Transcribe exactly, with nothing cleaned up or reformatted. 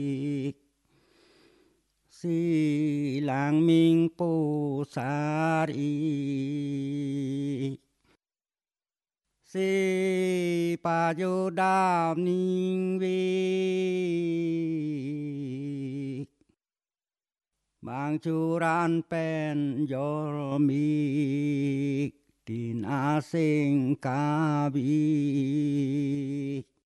silang ming pusari si payudam ning wi mangcuran pen yormik din asing kabi